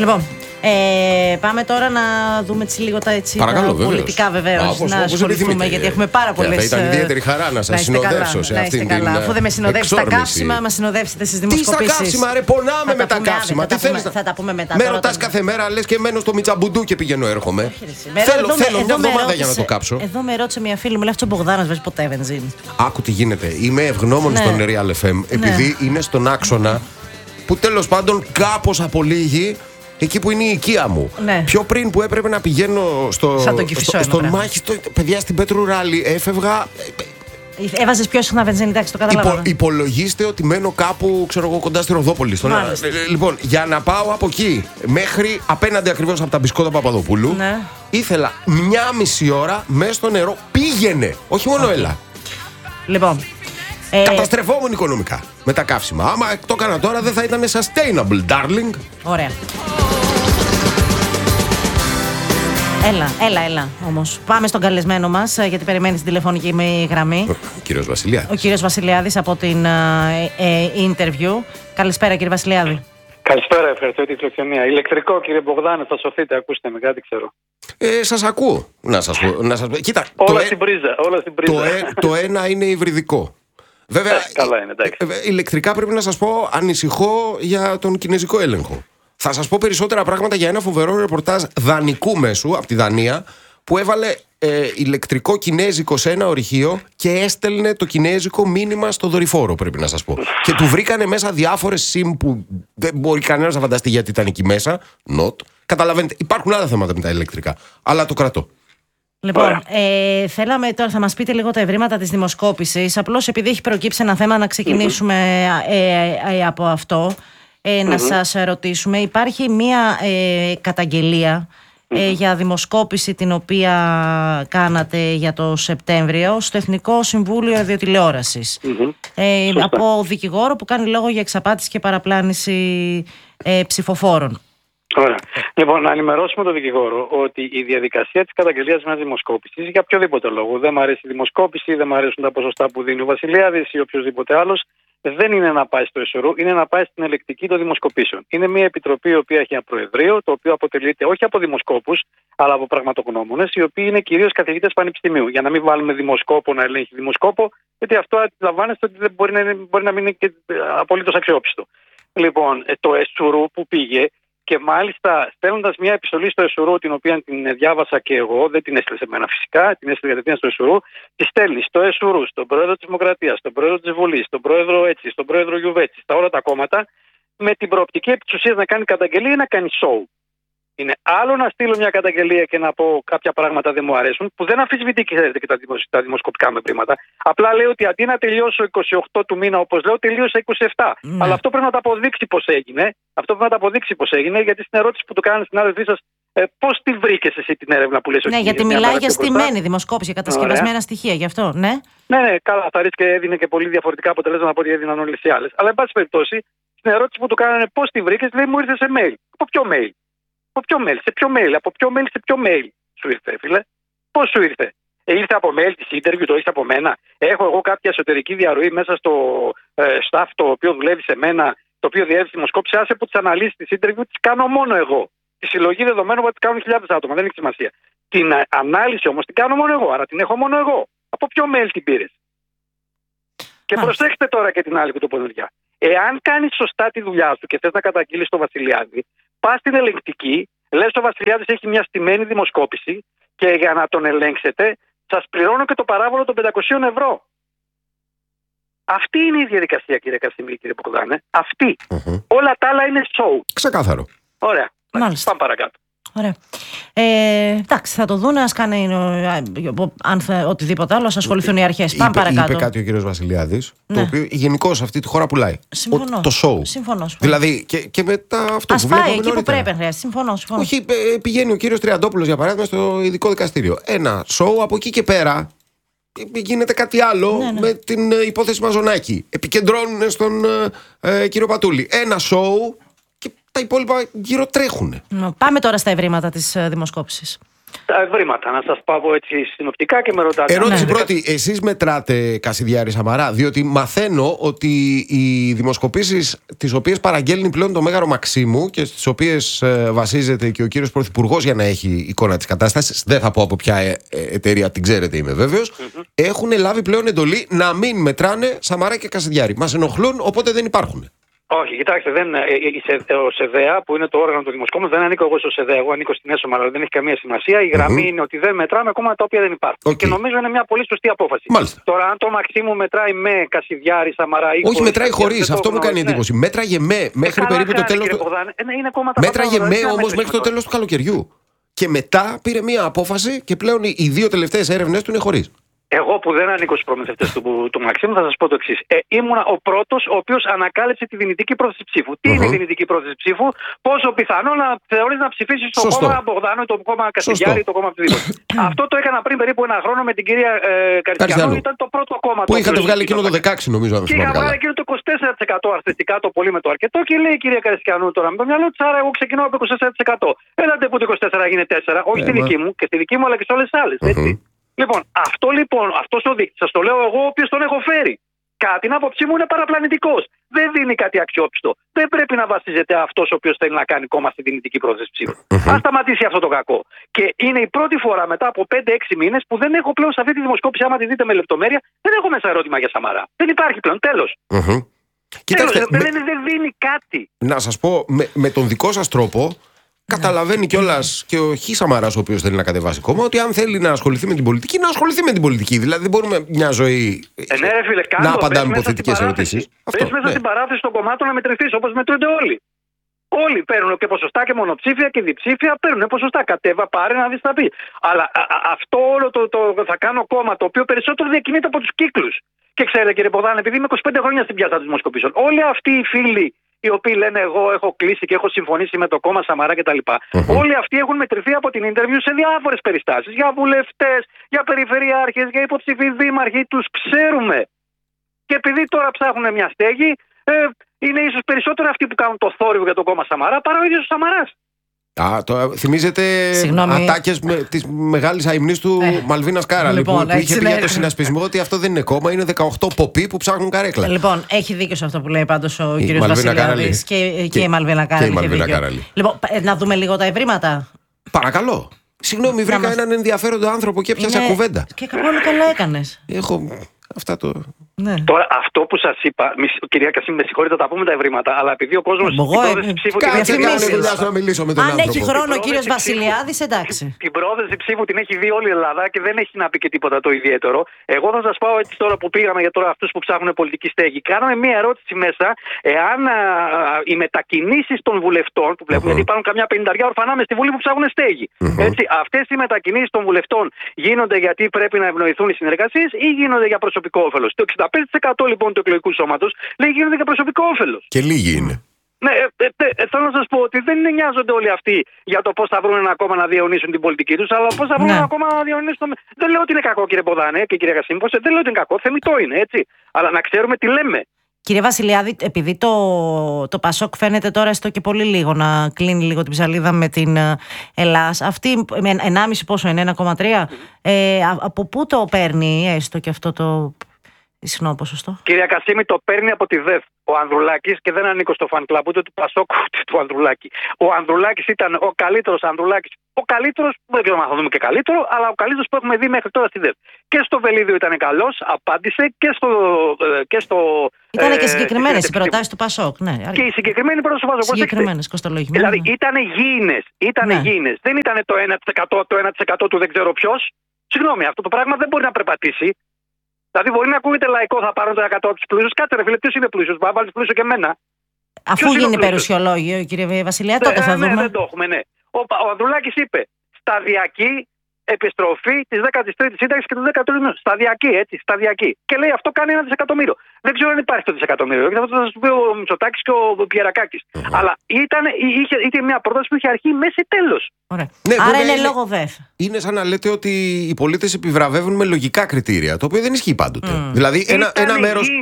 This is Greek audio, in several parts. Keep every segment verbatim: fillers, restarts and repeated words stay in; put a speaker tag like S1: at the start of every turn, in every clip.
S1: Λοιπόν, ε, πάμε τώρα να δούμε λίγο τα έτσι,
S2: Παρακαλώ,
S1: τα πολιτικά βεβαίως. Να ασχοληθούμε, γιατί έχουμε πάρα πολλές.
S2: Θα ήταν ιδιαίτερη χαρά να σας συνοδεύσω σε αυτήν την.
S1: Αφού δεν με συνοδεύσει στα καύσιμα, μα συνοδεύσετε στις δημοσκοπήσεις.
S2: Τι στα καύσιμα, ρε, πονάμε με τα καύσιμα. Τι θέλεις?
S1: Θα τα πούμε μετά.
S2: Με ρωτάς κάθε μέρα, λες και μένω στο Μιτσαμπουντού και πηγαίνω έρχομαι. Θέλω μια εβδομάδα για να το κάψω.
S1: Εδώ με ρώτησε μια φίλη μου, λέει αυτό ο Μπογδάνας βάζει ποτέ βενζίνη.
S2: Άκου τι γίνεται. Είμαι ευγνώμων στον Real εφ εμ επειδή είναι στον άξονα που τέλος πάντων κάπως απολύγει. Εκεί που είναι η οικία μου.
S1: Ναι.
S2: Πιο πριν που έπρεπε να πηγαίνω στο, στο, στον μάχη, στο, παιδιά στην Πέτρου Ράλι, έφευγα.
S1: Έβαζες πιο συχνά βενζίνη, εντάξει, το καταλάβαμε.
S2: Υπο, υπολογίστε ότι μένω κάπου, ξέρω εγώ, κοντά στη Ροδόπολη. Στον... Λοιπόν, για να πάω από εκεί μέχρι απέναντι ακριβώς από τα μπισκότα Παπαδοπούλου,
S1: ναι.
S2: ήθελα μια μισή ώρα μέσα στο νερό. Πήγαινε! Όχι μόνο okay. έλα.
S1: Λοιπόν.
S2: Ε... Καταστρεφόμουν οικονομικά με τα καύσιμα. Άμα το έκανα τώρα δεν θα ήταν sustainable, darling.
S1: Ωραία. Έλα, έλα, έλα όμως. Πάμε στον καλεσμένο μας, γιατί περιμένει στην τηλεφωνική με γραμμή.
S2: Ο κύριος Βασιλιάδης.
S1: Ο κύριος Βασιλιάδης από την ε, ε, interview. Καλησπέρα, κύριε Βασιλιάδη.
S3: Καλησπέρα, ευχαριστώ για τη φιλοξενία. Ηλεκτρικό, κύριε Μπογδάνε, θα σωθείτε, ακούστε με, κάτι ξέρω.
S2: Ε, σας ακούω. Να σας πω. Να σας πω. Κοίτα,
S3: όλα
S2: το,
S3: στην πρίζα, όλα στην πρίζα.
S2: Το, ε, το ένα είναι υβριδικό. Βέβαια,
S3: ε, καλά είναι, εντάξει.
S2: Ε, ηλεκτρικά πρέπει να σας πω, ανησυχώ για τον κινέζικο έλεγχο. Θα σας πω περισσότερα πράγματα για ένα φοβερό ρεπορτάζ δανεικού μέσου από τη Δανία που έβαλε ε, ηλεκτρικό κινέζικο σε ένα ορυχείο και έστελνε το κινέζικο μήνυμα στο δορυφόρο, πρέπει να σας πω. Και του βρήκανε μέσα διάφορες SIM που δεν μπορεί κανένας να φανταστεί γιατί ήταν εκεί μέσα. Not. Καταλαβαίνετε, υπάρχουν άλλα θέματα με τα ηλεκτρικά, αλλά το κρατώ.
S1: Λοιπόν, ε, θέλαμε τώρα θα μας πείτε λίγο τα ευρήματα της δημοσκόπησης. Απλώς επειδή έχει προκύψει ένα θέμα να ξεκινήσουμε mm-hmm. ε, ε, από αυτό. Ε, να mm-hmm. σας ρωτήσουμε, υπάρχει μία ε, καταγγελία mm-hmm. ε, για δημοσκόπηση την οποία κάνατε για το Σεπτέμβριο στο Εθνικό Συμβούλιο Ραδιοτηλεόρασης mm-hmm. ε, από δικηγόρο που κάνει λόγο για εξαπάτηση και παραπλάνηση ε, ψηφοφόρων.
S3: Ωραία. Λοιπόν, να ενημερώσουμε τον δικηγόρο ότι η διαδικασία της καταγγελίας μιας δημοσκόπησης για οποιοδήποτε λόγο, δεν μου αρέσει η δημοσκόπηση, δεν μου αρέσουν τα ποσοστά που δίνει ο Βασιλιάδης ή οποιοδήποτε άλλος, δεν είναι να πάει στο ΕΣΟΡΟΥ, είναι να πάει στην ελεκτική των δημοσκοπήσεων. Είναι μια επιτροπή η οποία έχει ένα προεδρείο, το οποίο αποτελείται όχι από δημοσκόπους, αλλά από πραγματογνώμονες, οι οποίοι είναι κυρίως καθηγητές πανεπιστημίου. Για να μην βάλουμε δημοσκόπο να ελέγχει δημοσκόπο, γιατί αυτό αντιλαμβάνεστε ότι δεν μπορεί να είναι, μπορεί να μην είναι και απολύτως αξιόπιστο. Λοιπόν, το ΕΣΟΡΟΥ που πήγε. Και μάλιστα στέλνοντας μια επιστολή στο ΕΣΟΡΟΥ, την οποία την διάβασα και εγώ, δεν την έστειλε σε μένα φυσικά, την έστειλε κατευθείαν στο ΕΣΟΡΟΥ, τη στέλνει στο ΕΣΟΡΟΥ, στον πρόεδρο της Δημοκρατίας, στον πρόεδρο της Βουλής, στον πρόεδρο έτσι, στον πρόεδρο Γιουβέτσι, στα όλα τα κόμματα, με την προοπτική επί της ουσίας να κάνει καταγγελία ή να κάνει show. Είναι άλλο να στείλω μια καταγγελία και να πω κάποια πράγματα δεν μου αρέσουν, που δεν αμφισβητεί και, και τα, δημοσ... τα δημοσκοπικά μετρήματα. Απλά λέει ότι αντί να τελειώσω είκοσι οκτώ του μήνα, όπως λέω, τελείωσα είκοσι επτά. Mm. Αλλά αυτό πρέπει να το αποδείξει πώς έγινε. Αυτό πρέπει να το αποδείξει πώς έγινε, γιατί στην ερώτηση που του κάνανε στην άδελφή σας, ε, πώς τη βρήκες εσύ την έρευνα που λες?
S1: Ναι, γιατί μιλάει για στημένη δημοσκόπηση, για κατασκευασμένα Ωραία. στοιχεία, γι' αυτό, ναι.
S3: Ναι, ναι, καλά, θα ρίξει και έδινε και πολύ διαφορετικά αποτελέσματα από ό,τι έδιναν όλες οι άλλες. Αλλά, εν πάση περιπτώσει, στην ερώτηση που του κάνανε πώς τη βρήκες, λέει μου ήρθε σε mail. Από ποιο mail? Από ποιο mail, σε ποιο mail, από ποιο mail, σε ποιο mail σου ήρθε, φίλε? Πώς σου ήρθε? Ε, ήρθε από mail της interview, το έχεις από μένα? Έχω εγώ κάποια εσωτερική διαρροή μέσα στο ε, staff το οποίο δουλεύει σε μένα, το οποίο διεύθυνση δημοσκόπηση? Άσε που τις αναλύσεις της interview τις κάνω μόνο εγώ. Τη συλλογή δεδομένων που τις κάνουν χιλιάδες άτομα, δεν έχει σημασία. Την α, ανάλυση όμως την κάνω μόνο εγώ, άρα την έχω μόνο εγώ. Από ποιο mail την πήρες? Και προσέξτε τώρα και την άλλη κουτοπονηριά. Εάν κάνεις σωστά τη δουλειά σου και θες να καταγγείλεις τον Βασιλιάδη, πας στην ελεγκτική, λες ο Βασιλιάδης έχει μια στημένη δημοσκόπηση και για να τον ελέγξετε σας πληρώνω και το παράβολο των πεντακόσια ευρώ. Αυτή είναι η διαδικασία, κύριε Κασιμίρη, κύριε Μπογδάνε. Αυτή. Mm-hmm. Όλα τα άλλα είναι show.
S2: Ξεκάθαρο.
S3: Ωραία. Μάλιστα. Πάμε παρακάτω.
S1: Ωραία. Ε, εντάξει, θα το δουν, ας κάνει αν θα, οτιδήποτε άλλο, ας ασχοληθούν οι αρχές. Πάμε παρακάτω.
S2: Είπε κάτι ο κύριος Βασιλιάδης,
S1: ναι.
S2: το οποίο γενικώς αυτή τη χώρα πουλάει.
S1: Συμφωνώ.
S2: Ο, το show.
S1: Συμφωνώ, συμφωνώ.
S2: Δηλαδή και, και μετά αυτό
S1: ας
S2: που
S1: πάει
S2: βλέπουμε
S1: εκεί
S2: νωρίτερα.
S1: που πρέπει, χρειάζεται. Συμφωνώ, συμφωνώ.
S2: Όχι, πηγαίνει ο κύριος Τριαντόπουλος για παράδειγμα στο ειδικό δικαστήριο. Ένα show, από εκεί και πέρα γίνεται κάτι άλλο, ναι, ναι. με την υπόθεση Μαζονάκη. Επικεντρώνουν στον ε, κύριο Πατούλη. Ένα show. Τα υπόλοιπα γύρω τρέχουν.
S1: Πάμε τώρα στα ευρήματα της δημοσκόπησης.
S3: τα ευρήματα. Να σας πάω έτσι συνοπτικά και με ρωτάτε.
S2: Ερώτηση
S3: ναι.
S2: πρώτη. Εσείς μετράτε Κασιδιάρη Σαμαρά? Διότι μαθαίνω ότι οι δημοσκοπήσεις τις οποίες παραγγέλνει πλέον το Μέγαρο Μαξίμου και στις οποίες ε, βασίζεται και ο κύριος Πρωθυπουργός για να έχει εικόνα της κατάστασης, δεν θα πω από ποια ε, ε, εταιρεία την ξέρετε, είμαι βέβαιος, mm-hmm. έχουν λάβει πλέον εντολή να μην μετράνε Σαμαρά και Κασιδιάρη. Μας ενοχλούν, οπότε δεν υπάρχουν.
S3: Όχι, κοιτάξτε, δεν, ο ΣΕΔΕΑ που είναι το όργανο του δημοσκόπου, δεν ανήκω εγώ στο ΣΕΔΕΑ, εγώ ανήκω στην ΕΣΟΜΑ, αλλά δεν έχει καμία σημασία. Η γραμμή mm-hmm. είναι ότι δεν μετράμε ακόμα τα οποία δεν υπάρχουν. Okay. Και νομίζω είναι μια πολύ σωστή απόφαση.
S2: Μάλιστα.
S3: Τώρα, αν το Μαξίμου μετράει με Κασιδιάρη, Σαμαρά ή
S2: όχι, μετράει χωρίς. Αυτό μου κάνει εντύπωση. Ναι. Μέτραγε με μέχρι ε, περίπου το τέλος του. Μέτραγε με όμως μέχρι το τέλος του καλοκαιριού. Και μετά πήρε μια απόφαση και πλέον οι δύο τελευταίες έρευνες του είναι χωρίς.
S3: Εγώ που δεν ανήκω στους προμηθευτές του, του Μαξίμου, θα σας πω το εξής. Ε, ήμουνα ο πρώτος ο οποίος ανακάλυψε τη δυνητική πρόθεση ψήφου. Τι uh-huh. είναι η δυνητική πρόθεση ψήφου, πόσο πιθανό να θεωρείς να ψηφίσεις το Σωστό. κόμμα Μπογδάνου ή το κόμμα Κασιδιάρη ή το κόμμα οτιδήποτε. Αυτό το έκανα πριν περίπου ένα χρόνο με την κυρία ε, Καριστιανού. Ήταν το πρώτο κόμμα.
S2: Που είχατε βγάλει εκείνο το δεκαέξι, νομίζω.
S3: Και είχα βγάλει εκείνο το είκοσι τέσσερα τοις εκατό αρθριστικά, το πολύ με το αρκετό, και λέει η κυρία Καριστιανού τώρα με το μυαλό της, άρα εγώ ξεκινάω από είκοσι τέσσερα τοις εκατό. Έλατε που το είκοσι τέσσερα γίνει τέσσερα, όχι στη δική μου και στη δική μου αλλά και σε όλες τις άλλες. Λοιπόν, αυτό λοιπόν, αυτός ο δείκτης, σας το λέω εγώ, ο οποίος τον έχω φέρει. Κατά την άποψή μου είναι παραπλανητικός. Δεν δίνει κάτι αξιόπιστο. Δεν πρέπει να βασίζεται αυτός ο οποίος θέλει να κάνει κόμμα στη δυνητική πρόθεση ψήφου. Mm-hmm. Ας σταματήσει αυτό το κακό. Και είναι η πρώτη φορά μετά από πέντε έξι μήνες που δεν έχω πλέον σε αυτή τη δημοσκόπηση, άμα τη δείτε με λεπτομέρεια, δεν έχω μέσα ερώτημα για Σαμαρά. Δεν υπάρχει πλέον. Τέλος. Mm-hmm. Κοιτάξτε, τέλος, με... δεν, δεν δίνει κάτι.
S2: Να σας πω, με, με τον δικό σας τρόπο. Καταλαβαίνει κιόλας και ο Χ. Σαμαράς, ο οποίος θέλει να κατεβάσει κόμμα, ότι αν θέλει να ασχοληθεί με την πολιτική, να ασχοληθεί με την πολιτική. Δηλαδή δεν μπορούμε μια ζωή
S3: ε, ναι, φίλε,
S2: να απαντάμε υποθετικές ερωτήσεις.
S3: Πες μέσα ναι. στην παράθεση των κομμάτων να μετρηθείς όπως μετρούνται όλοι. Όλοι παίρνουν και ποσοστά και μονοψήφια και διψήφια, παίρνουν ποσοστά. Κατέβα, πάρε να δεις τα πει. Αλλά α, α, αυτό όλο το, το, το θα κάνω κόμμα το οποίο περισσότερο διακινείται από τους κύκλους. Και ξέρετε κύριε Ποδάν, επειδή είμαι είκοσι πέντε χρόνια στην πιάτα των δημοσκοπήσεων, όλοι αυτοί οι φίλοι οι οποίοι λένε εγώ έχω κλείσει και έχω συμφωνήσει με το κόμμα Σαμαρά κτλ. Mm-hmm. Όλοι αυτοί έχουν μετρηθεί από την interview σε διάφορες περιστάσεις. Για βουλευτές, για περιφερειάρχες, για υποψηφοί δήμαρχοι, τους ξέρουμε. Και επειδή τώρα ψάχνουν μια στέγη, ε, είναι ίσως περισσότερο αυτοί που κάνουν το θόρυβο για το κόμμα Σαμαρά παρά ο ίδιος ο Σαμαράς.
S2: Α, το, θυμίζετε ατάκες με, της μεγάλης αημνής του ε. Μαλβίνας Κάραλη λοιπόν, που, που είχε πει για το συνασπισμό ότι αυτό δεν είναι κόμμα, είναι δεκαοκτώ ποποί που ψάχνουν καρέκλα. Λοιπόν,
S1: έχει δίκιο σε αυτό που λέει πάντως ο κ. Βασιλιάδης και, και, και η Μαλβίνα Κάραλη. Λοιπόν, να δούμε λίγο τα ευρήματα.
S2: Παρακαλώ. Συγγνώμη, βρήκα μας... έναν ενδιαφέροντο άνθρωπο και έπιασα είναι... κουβέντα.
S1: Και πολύ καλά έκανες.
S2: Έχω αυτά το...
S3: Ναι. Τώρα, αυτό που σας είπα, κυρία Κασίμη, με συγχωρείτε, τα πούμε τα ευρήματα, αλλά επειδή ο κόσμος την πρόθεση ψήφου την έχει
S2: δει.
S1: Αν έχει χρόνο ο κύριος Βασιλιάδης, εντάξει.
S3: Την πρόθεση ψήφου την έχει δει όλη η Ελλάδα και δεν έχει να πει και τίποτα το ιδιαίτερο. Εγώ θα σας πάω έτσι τώρα που πήγαμε για τώρα αυτούς που ψάχνουν πολιτική στέγη. Κάναμε μία ερώτηση μέσα, εάν α, α, οι μετακινήσεις των βουλευτών που βλέπουμε, uh-huh. γιατί υπάρχουν καμιά πενηνταριά ορφανά μες στη Βουλή που ψάχνουν στέγη. Uh-huh. Έτσι, αυτές οι μετακινήσεις των βουλευτών γίνονται γιατί πρέπει να ευνοηθούν οι συνεργασίες ή γίνονται για προσωπικό όφελος? Το εξήντα πέντε τοις εκατό λοιπόν του εκλογικού σώματος λέει γίνονται για προσωπικό όφελος.
S2: Και λίγοι είναι.
S3: Ναι, ε, ε, ε, θέλω να σας πω ότι δεν νοιάζονται όλοι αυτοί για το πώς θα βρουν ένα κόμμα να διαιωνίσουν την πολιτική τους, αλλά πώς θα βρουν ναι. ένα κόμμα να διαιωνίσουν. Το... Δεν λέω ότι είναι κακό, κύριε Ποδάνε και κύριε Κασίμη, δεν λέω ότι είναι κακό, θεμιτό είναι, έτσι. Αλλά να ξέρουμε τι λέμε.
S1: Κύριε Βασιλιάδη, επειδή το, το Πασόκ φαίνεται τώρα έστω και πολύ λίγο να κλείνει λίγο την ψαλίδα με την Ελλάς, αυτή με ενάμιση πόσο είναι, ένα κόμμα τρία, mm-hmm. ε, από πού το παίρνει έστω και αυτό το ισχνό ποσοστό?
S3: Κυρία Κασίμη, το παίρνει από τη ΔΕΦ ο Ανδρουλάκης και δεν ανήκω στο φαν κλαμπ ούτε του Πασόκ ούτε του Ανδρουλάκη. Ο Ανδρουλάκης ήταν ο καλύτερος Ανδρουλάκης. Ο καλύτερος, δεν ξέρω αν θα δούμε και καλύτερο, αλλά ο καλύτερος που έχουμε δει μέχρι τώρα στη ΔΕΦ. Και στο Βελίδιο ήταν καλός, απάντησε και στο. Και στο
S1: ήταν ε, και συγκεκριμένες οι προτάσεις του Πασόκ. Ναι.
S3: Και οι συγκεκριμένοι προτάσεις του Πασόκ.
S1: Συγκεκριμένες, κοστολογημένες.
S3: Δηλαδή ήταν γήινες. Ήταν ναι. γήινες. Δεν ήταν το ένα τοις εκατό, το ένα τοις εκατό του δεν ξέρω ποιος. Συγγνώμη, αυτό το πράγμα δεν μπορεί να περπατήσει. Δηλαδή, μπορεί να ακούγεται λαϊκό, θα πάρουν το εκατό από του πλούσιου. Κάτσε, ρε φίλε, ποιο είναι πλούσιο? Μπορεί να βάλει πλούσιο και εμένα.
S1: Αφού ποιος γίνει περιουσιολόγιο, κύριε Βασιλιά, τότε θα δούμε.
S3: Ναι, δεν το έχουμε, ναι. Ο, ο Ανδρουλάκης είπε σταδιακή επιστροφή τη δέκατη τρίτη σύνταξη και του δέκατου τρίτου. Σταδιακή, έτσι, σταδιακή. Και λέει αυτό κάνει ένα δισεκατομμύριο. Δεν ξέρω αν υπάρχει το δισεκατομμύριο. Και αυτό θα σα πει ο Μητσοτάκης και ο Πιερακάκης. Mm-hmm. Αλλά ήταν, είχε, είχε μια πρόταση που είχε αρχή, μέση, τέλος.
S1: Ναι, άρα είναι, είναι λόγω ΔΕΦ.
S2: Είναι σαν να λέτε ότι οι πολίτες επιβραβεύουν με λογικά κριτήρια, το οποίο δεν ισχύει πάντοτε. Mm. Δηλαδή, ένα, ένα μέρος.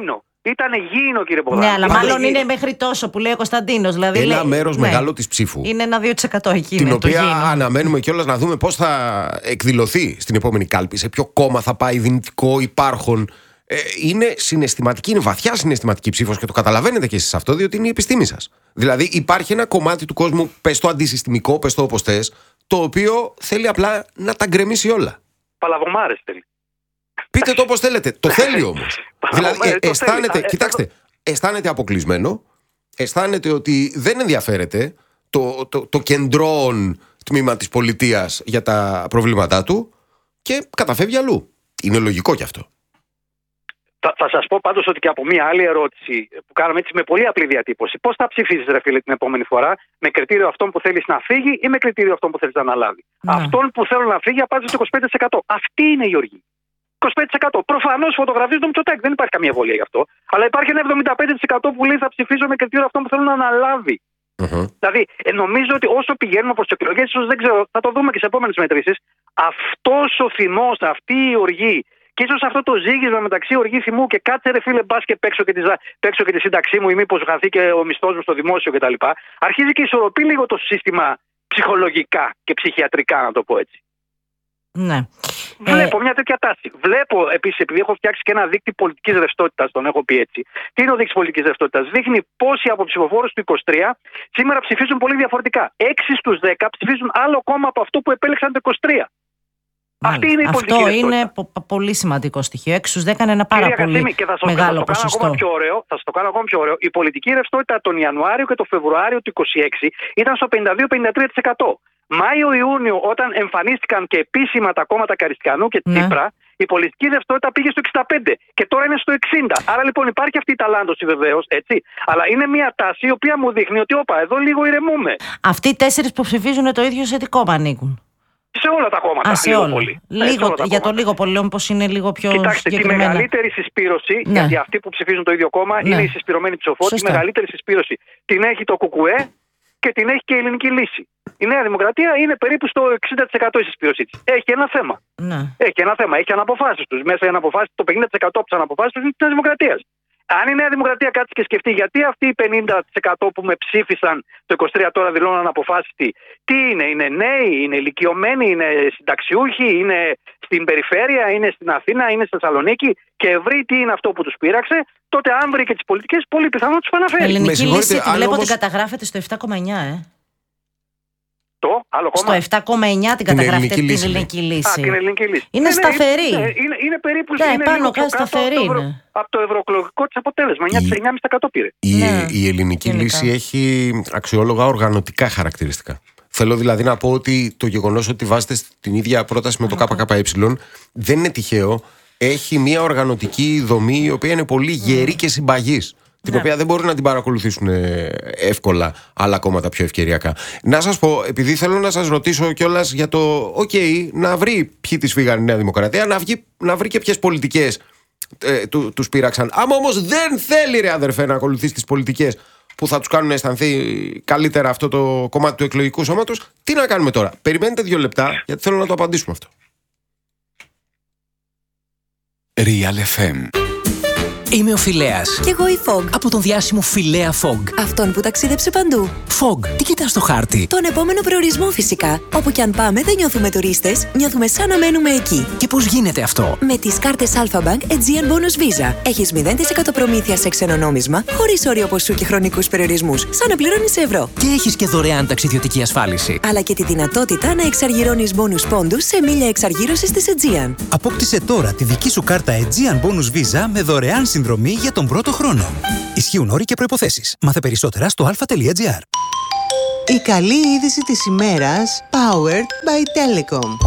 S3: Ήταν γήινο, κύριε Ποδράκη.
S1: Ναι, αλλά μάλλον είναι μέχρι τόσο που λέει ο Κωνσταντίνος. Δηλαδή,
S2: ένα μέρος
S1: ναι,
S2: μεγάλο της ψήφου.
S1: Είναι ένα δύο τοις εκατό εκεί.
S2: Την
S1: είναι,
S2: οποία
S1: το γήινο.
S2: αναμένουμε κιόλας να δούμε πώς θα εκδηλωθεί στην επόμενη κάλπη. Σε ποιο κόμμα θα πάει δυνητικό υπάρχον. Ε, είναι συναισθηματική, είναι βαθιά συναισθηματική ψήφος και το καταλαβαίνετε κι εσείς αυτό, διότι είναι η επιστήμη σας. Δηλαδή υπάρχει ένα κομμάτι του κόσμου, πες το αντισυστημικό, πες το όπως θες, το οποίο θέλει απλά να τα γκρεμίσει όλα.
S3: Παλαβομάρες θέλει.
S2: Πείτε το όπως θέλετε. Το θέλει όμως. Δηλαδή ε,
S3: το
S2: αισθάνεται,
S3: θέλει.
S2: κοιτάξτε, αισθάνεται αποκλεισμένο, αισθάνεται ότι δεν ενδιαφέρεται το, το, το κεντρόν τμήμα της πολιτείας για τα προβλήματά του και καταφεύγει αλλού. Είναι λογικό κι αυτό.
S3: Θα, θα σας πω πάντως ότι και από μία άλλη ερώτηση που κάναμε έτσι με πολύ απλή διατύπωση. Πώς θα ψηφίσεις, ρε φίλε, την επόμενη φορά, με κριτήριο αυτόν που θέλεις να φύγει ή με κριτήριο αυτόν που θέλεις να αναλάβει?
S1: Ναι.
S3: Αυτόν που θέλω να φύγει απάντησε στο είκοσι πέντε τοις εκατό. Αυτή είναι η οργή. είκοσι πέντε τοις εκατό. Προφανώς φωτογραφίζει τον Μητσοτάκη. Δεν υπάρχει καμία βολία γι' αυτό. Αλλά υπάρχει ένα εβδομήντα πέντε τοις εκατό που λέει θα ψηφίζω με κριτήριο αυτόν που θέλω να αναλάβει.
S2: Uh-huh.
S3: Δηλαδή, ε, νομίζω ότι όσο πηγαίνουμε προς τις εκλογές, ίσως δεν ξέρω, θα το δούμε και σε επόμενες μετρήσεις, αυτός ο θυμός, αυτή η οργή. Και ίσως αυτό το ζήγισμα μεταξύ οργή θυμού και κάτσε ρε φίλε μπας και παίξω και, τη, παίξω και τη σύνταξή μου ή μήπως χαθεί και ο μισθός μου στο δημόσιο κτλ. Αρχίζει και ισορροπεί λίγο το σύστημα ψυχολογικά και ψυχιατρικά, να το πω έτσι.
S1: Ναι.
S3: Βλέπω
S1: ε...
S3: μια τέτοια τάση. Βλέπω επίσης, επειδή έχω φτιάξει και ένα δείκτη πολιτικής ρευστότητας, τον έχω πει έτσι. Τι είναι ο δείκτης πολιτικής ρευστότητας? Δείχνει πόσοι από ψηφοφόρους του είκοσι τρία σήμερα ψηφίζουν πολύ διαφορετικά. έξι στους δέκα ψηφίζουν άλλο κόμμα από αυτό που επέλεξαν το είκοσι τρία. Αυτή είναι η πολιτική
S1: Αυτό
S3: ρευστότητα.
S1: είναι πο- πολύ σημαντικό στοιχείο. έξι στους δέκα είναι ένα πάρα
S3: Κυρία
S1: πολύ
S3: Κασίμη, και θα σας,
S1: μεγάλο
S3: θα σας το κάνω
S1: ποσοστό.
S3: ακόμα πιο ωραίο, θα σας το κάνω ακόμα πιο ωραίο. Η πολιτική ρευστότητα τον Ιανουάριο και τον Φεβρουάριο του είκοσι έξι ήταν στο πενήντα δύο με πενήντα τρία τοις εκατό. Μάιο-Ιούνιο, όταν εμφανίστηκαν και επίσημα τα κόμματα Καριστιανού και
S1: Ναι.
S3: Τσίπρα, η πολιτική ρευστότητα πήγε στο εξήντα πέντε και τώρα είναι στο εξήντα. Άρα λοιπόν υπάρχει αυτή η ταλάντωση βεβαίως, έτσι. Αλλά είναι μια τάση η οποία μου δείχνει ότι όπα, εδώ λίγο ηρεμούμε.
S1: Αυτοί οι τέσσερις που ψηφίζουν το ίδιο σε τι κόμμα ανήκουν?
S3: Σε όλα τα κόμματα.
S1: Α, σε
S3: λίγο
S1: όλα.
S3: πολύ.
S1: Λίγο,
S3: Ε, σε όλα τα
S1: για το
S3: κόμματα.
S1: λίγο πολύ, πως είναι λίγο πιο
S3: Κοιτάξτε, τη
S1: συγκεκριμένα.
S3: μεγαλύτερη συσπήρωση,
S1: Ναι.
S3: γιατί αυτοί που ψηφίζουν το ίδιο κόμμα
S1: Ναι.
S3: είναι οι συσπηρωμένοι ψηφοφόροι, τη
S1: Σωστά.
S3: μεγαλύτερη συσπήρωση την έχει το ΚΚΕ και την έχει και η Ελληνική Λύση. Η Νέα Δημοκρατία είναι περίπου στο εξήντα τοις εκατό η συσπήρωσή της. Έχει ένα θέμα.
S1: Ναι.
S3: Έχει ένα θέμα. Έχει αναποφάσεις τους. Μέσα οι αναποφάσεις, το πενήντα τοις εκατό από τις αναποφάσεις τους είναι της Νέας Δημοκρατίας. Αν η Νέα Δημοκρατία κάτσει και σκεφτεί γιατί αυτοί οι πενήντα τοις εκατό που με ψήφισαν το είκοσι τρία τώρα δηλώνουν αναποφάσιστοι, τι είναι, είναι νέοι, είναι ηλικιωμένοι, είναι συνταξιούχοι, είναι στην περιφέρεια, είναι στην Αθήνα, είναι στη Θεσσαλονίκη και βρει τι είναι αυτό που τους πείραξε, τότε αν βρει και τις πολιτικές, πολύ πιθανό τους
S1: Η
S3: επαναφέρει.
S1: Ελληνική
S2: συγχωρείτε,
S1: Λύση τη
S2: αν
S1: βλέπω
S2: όμως-
S1: ότι καταγράφεται στο επτά κόμμα εννιά, ε.
S3: Το άλλο
S1: Στο
S3: κόμμα.
S1: επτά κόμμα εννιά την
S2: Την
S1: καταγράφεται
S2: Ελληνική
S1: την
S2: Λύση,
S1: Ελληνική
S3: Α,
S1: Λύση.
S3: την Ελληνική Λύση.
S1: Είναι
S3: Ναι, ναι,
S1: σταθερή.
S3: Είναι, είναι, είναι περίπου
S1: Ναι,
S3: είναι
S1: πάνω
S3: λίγο πιο
S1: κάτω
S3: κάτω
S1: σταθερή
S3: από το, ευρω-
S1: είναι.
S3: από το ευρωεκλογικό της αποτέλεσμα.
S2: Η-
S3: εννιά κόμμα πέντε τοις εκατό πήρε.
S2: Η,
S1: Ναι,
S2: η ελληνική
S1: γενικά.
S2: λύση έχει αξιόλογα οργανωτικά χαρακτηριστικά. Θέλω δηλαδή να πω ότι το γεγονός ότι βάζετε την ίδια πρόταση με το ΚΚΕ δεν είναι τυχαίο. Έχει μια οργανωτική δομή η οποία είναι πολύ γερή και συμπαγής. Την
S1: Ναι.
S2: οποία δεν μπορούν να την παρακολουθήσουν ε, εύκολα άλλα κόμματα πιο ευκαιριακά. Να σας πω, επειδή θέλω να σας ρωτήσω κιόλας για το OK, να βρει ποιοι της φύγανε η Νέα Δημοκρατία, να, βγει, να βρει και ποιες πολιτικές ε, του, τους πείραξαν. Άμα όμως δεν θέλει, ρε αδερφέ, να ακολουθήσει τις πολιτικές που θα τους κάνουν να αισθανθεί καλύτερα αυτό το κομμάτι του εκλογικού σώματος, τι να κάνουμε τώρα? Περιμένετε δύο λεπτά, γιατί θέλω να το απαντήσουμε αυτό.
S4: Real εφ εμ. Είμαι ο Φιλέας.
S5: Κι εγώ η Fog.
S4: Από τον διάσημο Φιλέα Fog.
S5: Αυτόν που ταξίδεψε παντού.
S4: Fog, τι κοιτάς στο χάρτη?
S5: Τον επόμενο προορισμό φυσικά. Όπου κι αν πάμε δεν νιώθουμε τουρίστες, νιώθουμε σαν να μένουμε εκεί.
S4: Και πώς γίνεται αυτό?
S5: Με τις κάρτες Alpha Bank Aegean Bonus Visa. Έχεις μηδέν τοις εκατό προμήθεια σε ξένο νόμισμα, χωρίς όριο ποσού και χρονικούς περιορισμούς, σαν να πληρώνεις ευρώ.
S4: Και έχεις και δωρεάν ταξιδιωτική ασφάλιση.
S5: Αλλά και τη δυνατότητα να εξαργυρώνεις bonus πόντους σε μίλια εξαργύρωσης της Aegean.
S6: Απόκτησε τώρα τη δική σου κάρτα Aegean Bonus Visa με δωρεάν συνδρομή για τον πρώτο χρόνο. Ισχύουν όροι και προϋποθέσεις. Μάθε περισσότερα στο αλφα τελεία τζι άρ.
S7: Η καλή είδηση της ημέρας, powered by Telecom.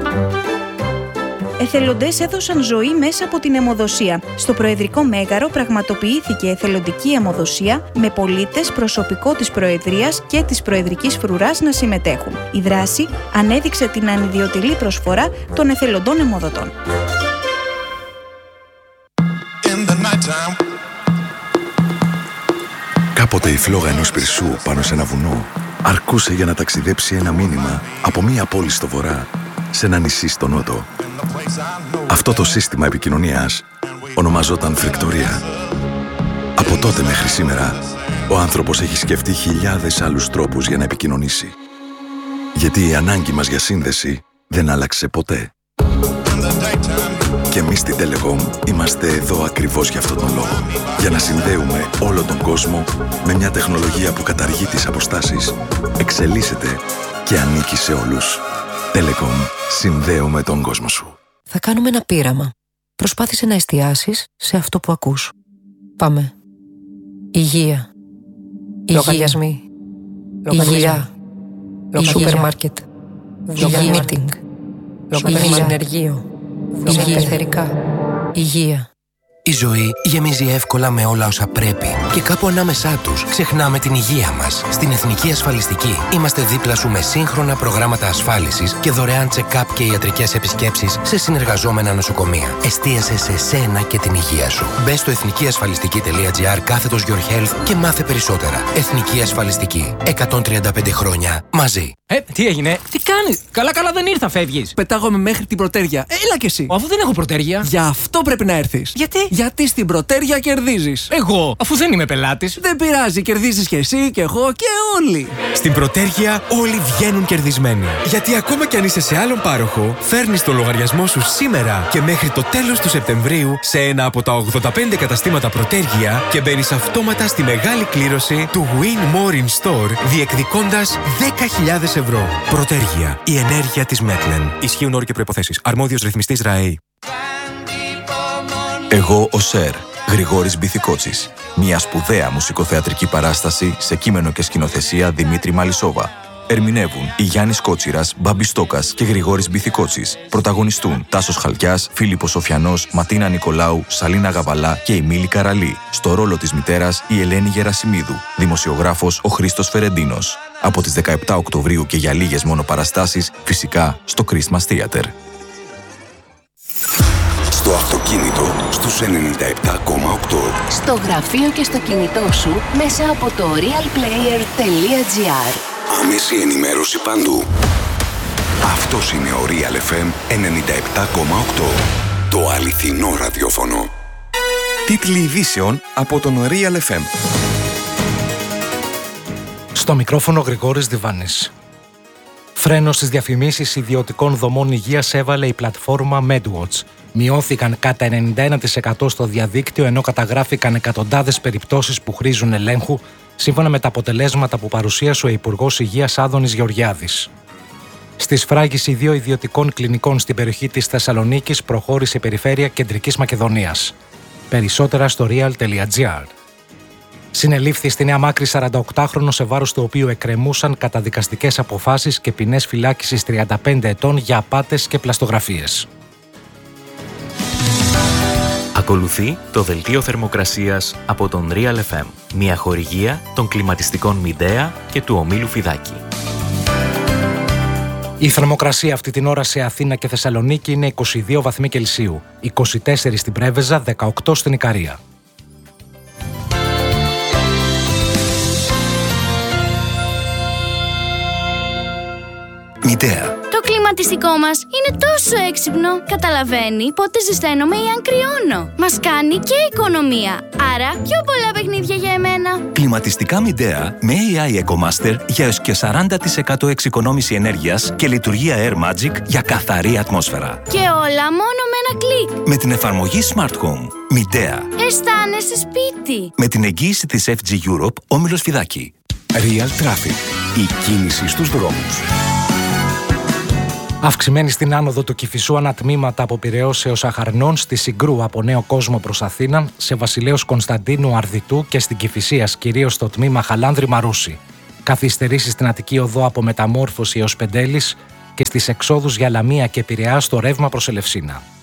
S8: Εθελοντές έδωσαν ζωή μέσα από την αιμοδοσία. Στο Προεδρικό Μέγαρο πραγματοποιήθηκε εθελοντική αιμοδοσία με πολίτες, προσωπικό της Προεδρίας και της Προεδρικής Φρουράς να συμμετέχουν. Η δράση ανέδειξε την ανιδιοτελή προσφορά των εθελοντών αιμοδοτών.
S9: Κάποτε η φλόγα ενός πυρσού πάνω σε ένα βουνό αρκούσε για να ταξιδέψει ένα μήνυμα από μία πόλη στο βορρά σε ένα νησί στο νότο. Αυτό το σύστημα επικοινωνίας ονομαζόταν φρικτορία. Από τότε μέχρι σήμερα, ο άνθρωπος έχει σκεφτεί χιλιάδες άλλους τρόπους για να επικοινωνήσει. Γιατί η ανάγκη μας για σύνδεση δεν άλλαξε ποτέ. Και εμείς στην Telecom είμαστε εδώ ακριβώς για αυτόν τον λόγο. Για να συνδέουμε όλο τον κόσμο με μια τεχνολογία που καταργεί τις αποστάσεις, εξελίσσεται και ανήκει σε όλους. Telecom. Συνδέουμε τον κόσμο σου.
S10: Θα κάνουμε ένα πείραμα. Προσπάθησε να εστιάσεις σε αυτό που ακούς. Πάμε. Υγεία. Λογαριασμοί. Υγεία. Σούπερ μάρκετ. Υγεία meeting. Υγεία συνεργείο. Υγεία εθερικά. Υγεία.
S11: Η ζωή γεμίζει εύκολα με όλα όσα πρέπει και κάπου ανάμεσά τους ξεχνάμε την υγεία μας. Στην Εθνική Ασφαλιστική είμαστε δίπλα σου με σύγχρονα προγράμματα ασφάλισης και δωρεάν check-up και ιατρικές επισκέψεις σε συνεργαζόμενα νοσοκομεία. Εστίασε σε σένα και την υγεία σου. Μπες στο εθνικιασφαλιστική.gr κάθετος Your Health και μάθε περισσότερα. Εθνική Ασφαλιστική. εκατόν τριάντα πέντε χρόνια μαζί.
S12: Ε, τι έγινε, τι κάνεις? Καλά, καλά δεν ήρθα, φεύγεις.
S13: Πετάγομαι μέχρι την Πρωτέρια. Έλα κι εσύ.
S12: Αφού δεν έχω Πρωτέρια.
S13: Γι' αυτό πρέπει να έρθεις.
S12: Γιατί?
S13: Γιατί στην Πρωτέρια κερδίζεις.
S12: Εγώ, αφού δεν είμαι πελάτης.
S13: Δεν πειράζει, κερδίζεις και εσύ και εγώ και όλοι.
S14: Στην Πρωτέρια όλοι βγαίνουν κερδισμένοι. Γιατί ακόμα κι αν είσαι σε άλλον πάροχο, φέρνεις το λογαριασμό σου σήμερα και μέχρι το τέλος του Σεπτεμβρίου σε ένα από τα ογδόντα πέντε καταστήματα Πρωτέρια και μπαίνεις αυτόματα στη μεγάλη κλήρωση του Win More in Store, διεκδικώντας δέκα χιλιάδες ευρώ. Πρωτέρια. Η ενέργεια της Μέτλεν. Ισχύουν όροι και προϋποθέσεις. Αρμόδιος ρυθμιστής ΡΑΕΗ.
S15: Εγώ ο Σερ, Γρηγόρης Μπιθικότσης. Μια σπουδαία μουσικοθεατρική παράσταση σε κείμενο και σκηνοθεσία Δημήτρη Μαλισσόβα. Ερμηνεύουν η Γιάννης Κότσιρας, Μπάμπης Στόκας και Γρηγόρης Μπιθικότσης. Πρωταγωνιστούν Τάσος Χαλκιάς, Φίλιππος Σοφιανός, Ματίνα Νικολάου, Σαλίνα Γαβαλά και η Μίλη Καραλή. Στο ρόλο της μητέρας η Ελένη Γερασιμίδου. Δημοσιογράφος ο Χρήστος Φερεντίνος. Από τις δεκαεπτά Οκτωβρίου και για λίγες μόνο παραστάσεις, φυσικά στο Christmas Theater.
S4: Στο αυτοκίνητο στους ενενήντα επτά κόμμα οκτώ.
S16: Στο γραφείο και στο κινητό σου μέσα από το realplayer.gr.
S4: Άμεση ενημέρωση παντού. Αυτός είναι ο Real εφ εμ ενενήντα επτά κόμμα οκτώ. Το αληθινό ραδιόφωνο.
S17: Τίτλοι ειδήσεων από τον Real εφ εμ.
S18: Στο μικρόφωνο Γρηγόρης Διβάνης. Φρένο στις διαφημίσεις ιδιωτικών δομών υγείας έβαλε η πλατφόρμα MedWatch. Μειώθηκαν κατά ενενήντα ένα τοις εκατό στο διαδίκτυο, ενώ καταγράφηκαν εκατοντάδες περιπτώσεις που χρήζουν ελέγχου, σύμφωνα με τα αποτελέσματα που παρουσίασε ο Υπουργός Υγείας Άδωνης Γεωργιάδης. Στη σφράγιση δύο ιδιωτικών κλινικών στην περιοχή της Θεσσαλονίκης προχώρησε η περιφέρεια Κεντρικής Μακεδονίας. Περισσότερα στο real.gr. Συνελήφθη στη Νέα Μάκρη σαρανταοκτάχρονο σε βάρος του οποίου εκκρεμούσαν καταδικαστικές αποφάσεις και ποινές φυλάκισης τριάντα πέντε ετών για απάτες και πλαστογραφίες.
S19: Ακολουθεί το δελτίο θερμοκρασίας από τον Real εφ εμ, μια χορηγία των κλιματιστικών Midea και του ομίλου Φιδάκη.
S18: Η θερμοκρασία αυτή την ώρα σε Αθήνα και Θεσσαλονίκη είναι είκοσι δύο βαθμοί Κελσίου, είκοσι τέσσερα στην Πρέβεζα, δεκαοκτώ στην Ικαρία.
S9: Midea.
S20: Το κλιματιστικό μας είναι τόσο έξυπνο. Καταλαβαίνει πότε ζεσταίνομαι ή αν κρυώνω. Μας κάνει και οικονομία. Άρα πιο πολλά παιχνίδια για εμένα.
S21: Κλιματιστικά Midea με έι άι EcoMaster για έως και σαράντα τοις εκατό εξοικονόμηση ενέργειας και λειτουργία Air Magic για καθαρή ατμόσφαιρα.
S20: Και όλα μόνο με ένα κλικ.
S21: Με την εφαρμογή Smart Home. Midea.
S20: Αισθάνεσαι σπίτι.
S21: Με την εγγύηση της εφ τζι Europe, όμιλος Φιδάκη.
S4: Real Traffic. Η κίνηση στους δρόμους.
S18: Αυξημένη στην άνοδο του Κηφισού ανατμήματα από Πειραιώς έως Αχαρνών, στη Συγκρού από Νέο Κόσμο προς Αθήνα, σε Βασιλέως Κωνσταντίνου Αρδιτού και στην Κηφισίας κυρίως στο τμήμα Χαλάνδρη Μαρούσι. Καθυστερήσεις στην Αττική Οδό από Μεταμόρφωση έως Πεντέλης και στις εξόδους για Λαμία και Πειραιά στο ρεύμα προς Ελευσίνα.